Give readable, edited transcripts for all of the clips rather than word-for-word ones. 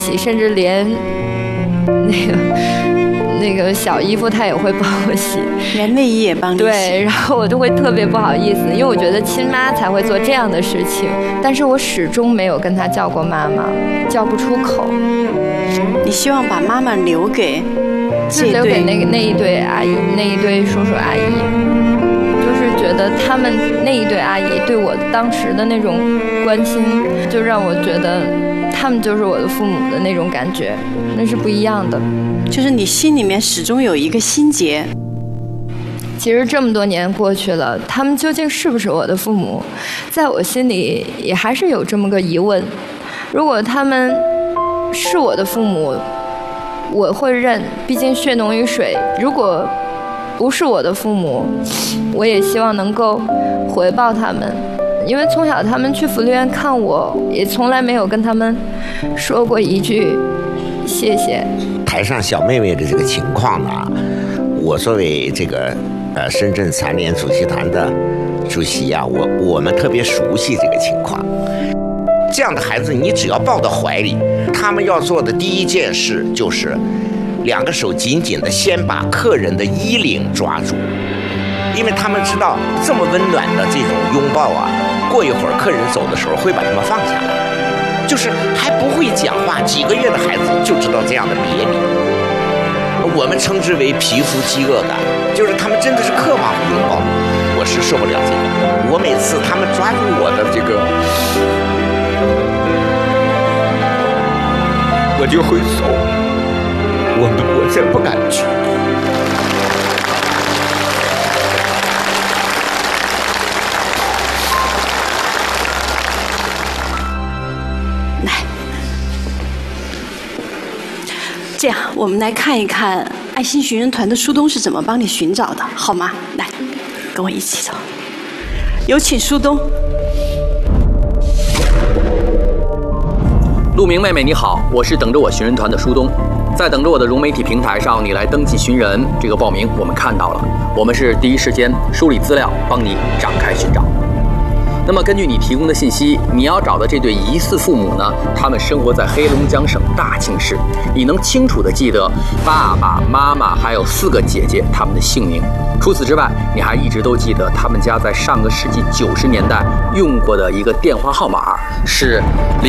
洗，甚至连那个小衣服他也会帮我洗， 连内衣也帮你洗。 对，然后我都会特别不好意思，因为我觉得亲妈才会做这样的事情，但是我始终没有跟他叫过妈妈，叫不出口。 你希望把妈妈留给留给那一对阿姨，那一对叔叔阿姨，就是觉得他们那一对阿姨对我当时的那种关心，就让我觉得他们就是我的父母的那种感觉，那是不一样的。 就是你心里面始终有一个心结。 其实这么多年过去了，他们究竟是不是我的父母，在我心里也还是有这么个疑问。如果他们是我的父母，我会认，毕竟血浓于水。如果不是我的父母，我也希望能够回报他们，因为从小他们去福利院看我，也从来没有跟他们说过一句谢谢。 台上小妹妹的这个情况呢，我作为这个深圳残联主席团的主席啊，我们特别熟悉这个情况。这样的孩子，你只要抱到怀里，他们要做的第一件事就是两个手紧紧的先把客人的衣领抓住，因为他们知道这么温暖的这种拥抱啊，过一会儿客人走的时候会把他们放下来。就是还不会讲话，几个月的孩子就知道这样的别离，我们称之为皮肤饥饿感，就是他们真的是渴望拥抱。我是受不了这个，我每次他们抓住我的这个，我就会走，我真不敢去。 这样，我们来看一看爱心寻人团的苏东是怎么帮你寻找的，好吗？来，跟我一起走。有请苏东。 陆明妹妹你好，我是等着我寻人团的苏东，在等着我的融媒体平台上，你来登记寻人这个报名，我们看到了，我们是第一时间梳理资料，帮你展开寻找。那么根据你提供的信息，你要找的这对疑似父母呢，他们生活在黑龙江省大庆市。你能清楚地记得爸爸妈妈还有4个姐姐他们的姓名。除此之外，你还一直都记得他们家在上个世纪90年代用过的一个电话号码是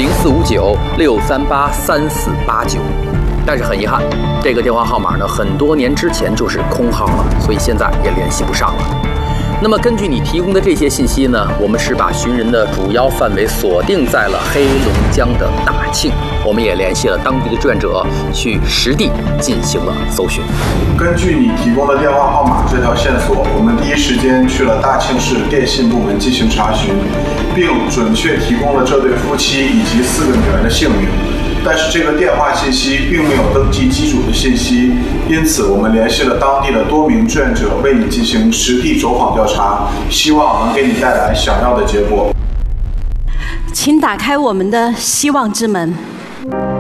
0459-638-3489。但是很遗憾，这个电话号码呢，很多年之前就是空号了，所以现在也联系不上了。那么根据你提供的这些信息呢，我们是把寻人的主要范围锁定在了黑龙江的大庆，我们也联系了当地的志愿者去实地进行了搜寻。 根据你提供的电话号码这条线索，我们第一时间去了大庆市电信部门进行查询，并准确提供了这对夫妻以及4个女儿的姓名。但是这个电话信息并没有登记机主的信息，因此我们联系了当地的多名志愿者为你进行实地走访调查，希望能给你带来想要的结果。 请打开我们的希望之门。